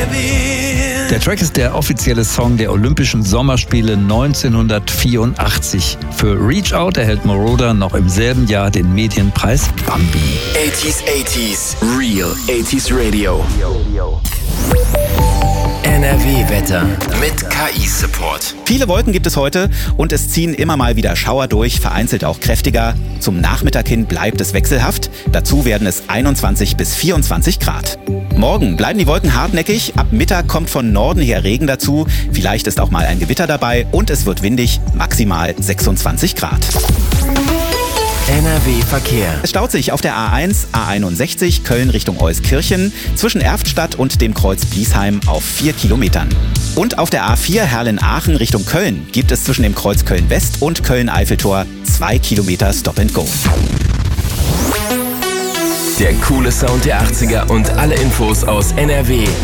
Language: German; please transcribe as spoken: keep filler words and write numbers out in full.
Der Track ist der offizielle Song der Olympischen Sommerspiele neunzehnhundertvierundachtzig. Für Reach Out erhält Moroder noch im selben Jahr den Medienpreis Bambi. achtziger achtziger Real achtziger Radio. N R W-Wetter mit K I-Support. Viele Wolken gibt es heute und es ziehen immer mal wieder Schauer durch, vereinzelt auch kräftiger. Zum Nachmittag hin bleibt es wechselhaft. Dazu werden es einundzwanzig bis vierundzwanzig Grad. Morgen bleiben die Wolken hartnäckig. Ab Mittag kommt von Norden her Regen dazu. Vielleicht ist auch mal ein Gewitter dabei und es wird windig, maximal sechsundzwanzig Grad. N R W-Verkehr. Es staut sich auf der A eins, A einundsechzig, Köln Richtung Euskirchen, zwischen Erftstadt und dem Kreuz Bliesheim auf vier Kilometern. Und auf der A vier Herrlen-Aachen Richtung Köln gibt es zwischen dem Kreuz Köln-West und Köln-Eiffeltor zwei Kilometer Stop and Go. Der coole Sound der achtziger und alle Infos aus N R W